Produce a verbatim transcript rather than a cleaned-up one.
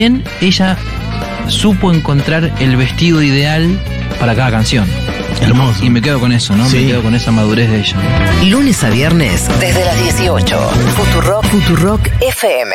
ella supo encontrar el vestido ideal para cada canción. Hermoso. Y me quedo con eso, ¿no? Sí. Me quedo con esa madurez de ella. Lunes a viernes, desde las dieciocho. Futurock, Futurock F M.